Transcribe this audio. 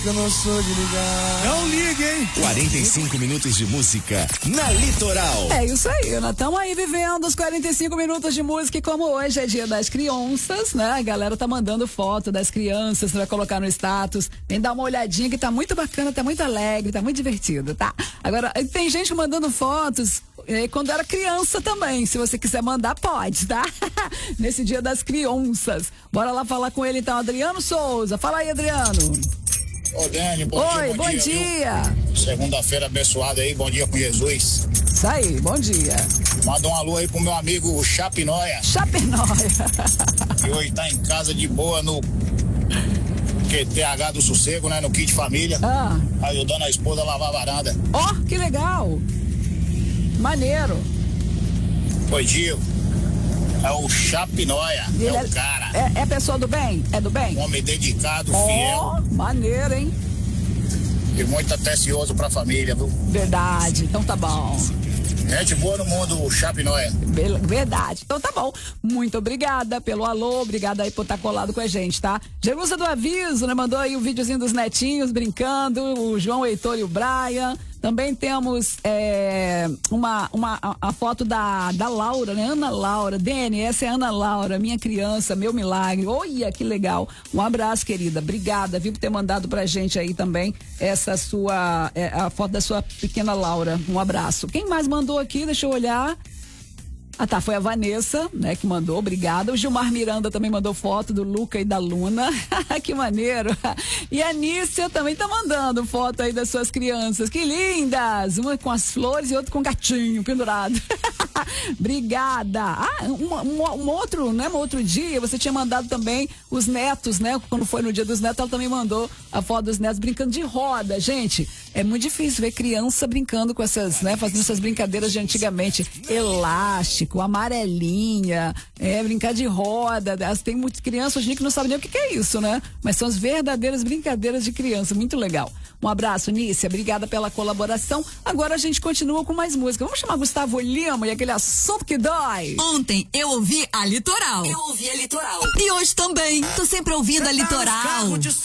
que eu não sou de ligar. Não ligue, hein? 45 minutos de música na Litoral. É isso aí, nós estamos aí vivendo os 45 minutos de música e como hoje é dia das crianças, né? A galera tá mandando foto das crianças pra colocar no status. Vem dar uma olhadinha que tá muito bacana, tá muito alegre, tá muito divertido, tá? Agora, tem gente mandando fotos quando era criança também. Se você quiser mandar, pode, tá? Nesse dia das crianças. Bora lá falar com ele então, Adriano Souza. Fala aí, Adriano. Ô, Dani, Bom dia. Segunda-feira abençoada aí, bom dia com Jesus. Isso aí, bom dia. Manda um alô aí pro meu amigo Chapinóia. Que hoje tá em casa de boa no QTH do Sossego, né? No Kit Família. Ajudando a esposa a lavar a varanda. Ó, que legal. Maneiro. Oi, Gil. É o Chapinóia, é o cara. É pessoa do bem? É do bem? Homem dedicado, fiel. Maneiro, hein? E muito atencioso pra família, viu? Verdade, então tá bom. Gente boa no mundo, o Chapinóia. Verdade, então tá bom. Muito obrigada pelo alô, obrigada aí por estar colado com a gente, tá? Jerusa do Aviso, né? Mandou aí o videozinho dos netinhos brincando, o João Heitor e o Brian. Também temos a foto da Laura, né? Ana Laura. Dene, essa é a Ana Laura, minha criança, meu milagre. Olha, que legal. Um abraço, querida. Obrigada, viu, por ter mandado pra gente aí também essa sua, a foto da sua pequena Laura. Um abraço. Quem mais mandou aqui? Deixa eu olhar. Ah, tá, foi a Vanessa, né, que mandou, obrigada. O Gilmar Miranda também mandou foto do Luca e da Luna. Que maneiro. E a Nícia também tá mandando foto aí das suas crianças. Que lindas! Uma com as flores e outra com o gatinho pendurado. Obrigada. Um outro dia você tinha mandado também os netos, né? Quando foi no dia dos netos, ela também mandou a foto dos netos brincando de roda. Gente, é muito difícil ver criança brincando com essas, né? Fazendo essas brincadeiras de antigamente. Elástico, amarelinha, brincar de roda. Tem muitas crianças hoje que não sabem nem o que é isso, né? Mas são as verdadeiras brincadeiras de criança. Muito legal. Um abraço, Nícia. Obrigada pela colaboração. Agora a gente continua com mais música. Vamos chamar Gustavo Lima e aquele assunto que dói. Ontem eu ouvi a Litoral. E hoje também. Tô sempre ouvindo a Litoral.